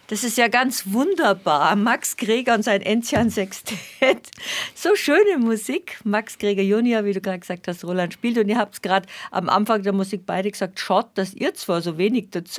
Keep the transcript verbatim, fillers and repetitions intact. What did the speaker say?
Das ist ja ganz wunderbar. Max Greger und sein Enzian-Sextett. So schöne Musik. Max Greger Junior, wie du gerade gesagt hast, Roland spielt. Und ihr habt es gerade am Anfang der Musik beide gesagt, schaut, dass ihr zwar so wenig dazu